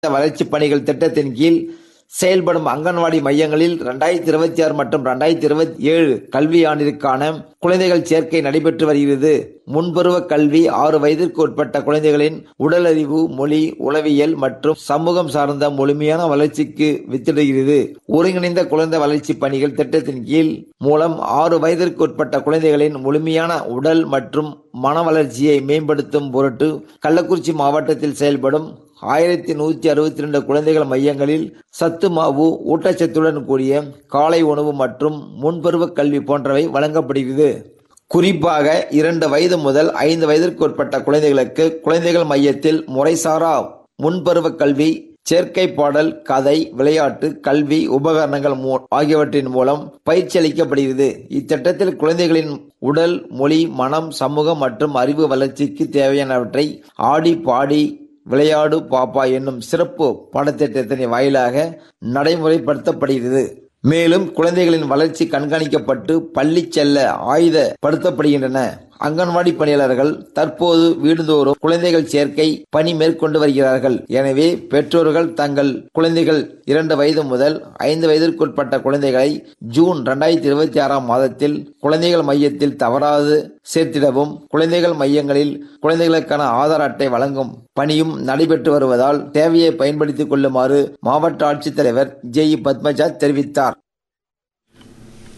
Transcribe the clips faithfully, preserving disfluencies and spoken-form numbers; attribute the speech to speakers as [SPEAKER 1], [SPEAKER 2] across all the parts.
[SPEAKER 1] வளர்ச்சி பணிகள் திட்டத்தின் கீழ் செயல்படும் அங்கன்வாடி மையங்களில் இரண்டாயிரத்தி இருபத்தி ஆறு மற்றும் இரண்டாயிரத்தி இருபத்தி ஏழு கல்வியாண்டிற்கான குழந்தைகள் சேர்க்கை நடைபெற்று வருகிறது. முன்பருவ கல்வி ஆறு வயதிற்கு உட்பட்ட குழந்தைகளின் உடலறிவு, மொழி, உளவியல் மற்றும் சமூகம் சார்ந்த முழுமையான வளர்ச்சிக்கு வித்திடுகிறது. ஒருங்கிணைந்த குழந்தை வளர்ச்சி பணிகள் திட்டத்தின் கீழ் மூலம் ஆறு வயதிற்கு உட்பட்ட குழந்தைகளின் முழுமையான உடல் மற்றும் மன வளர்ச்சியை மேம்படுத்தும் பொருட்டு கள்ளக்குறிச்சி மாவட்டத்தில் செயல்படும் ஆயிரத்தி நூற்றி அறுபத்தி ரெண்டு குழந்தைகள் மையங்களில் சத்து மாவு, ஊட்டச்சத்துடன் கூடிய காலை உணவு மற்றும் முன்பருவ கல்வி போன்றவை வழங்கப்படுகிறது. குறிப்பாக இரண்டு வயது முதல் ஐந்து வயதிற்கு உட்பட்ட குழந்தைகளுக்கு குழந்தைகள் மையத்தில் முறைசாரா முன்பருவ கல்வி, சேர்க்கை பாடல், கதை, விளையாட்டு, கல்வி உபகரணங்கள் ஆகியவற்றின் மூலம் பயிற்சி அளிக்கப்படுகிறது. இத்திட்டத்தில் குழந்தைகளின் உடல், மொழி, மனம், சமூகம் மற்றும் அறிவு வளர்ச்சிக்கு தேவையானவற்றை ஆடி பாடி விளையாடு பாப்பா என்னும் சிறப்பு பாடத்திட்டத்தின் வாயிலாக நடைமுறைப்படுத்தப்படுகிறது. மேலும் குழந்தைகளின் வளர்ச்சி கண்காணிக்கப்பட்டு பள்ளி செல்ல ஆயுதப்படுத்தப்படுகின்றன. அங்கன்வாடி பணியாளர்கள் தற்போது வீடுதோறும் குழந்தைகள் சேர்க்கை பணி மேற்கொண்டு வருகிறார்கள். எனவே பெற்றோர்கள் தங்கள் குழந்தைகள் இரண்டு வயது முதல் ஐந்து வயதிற்குட்பட்ட குழந்தைகளை ஜூன் இரண்டாயிரத்தி இருபத்தி ஆறாம் மாதத்தில் குழந்தைகள் மையத்தில் தவறாது சேர்த்திடவும், குழந்தைகள் மையங்களில் குழந்தைகளுக்கான ஆதார் அட்டை வழங்கும் பணியும் நடைபெற்று வருவதால் தேவையை பயன்படுத்திக் கொள்ளுமாறு மாவட்ட ஆட்சித்தலைவர் ஜே இ பத்மஜா தெரிவித்தார்.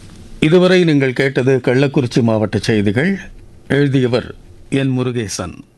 [SPEAKER 2] இதுவரை நீங்கள் கேட்டது கள்ளக்குறிச்சி மாவட்ட செய்திகள். எழுதியவர் என் முருகேசன்.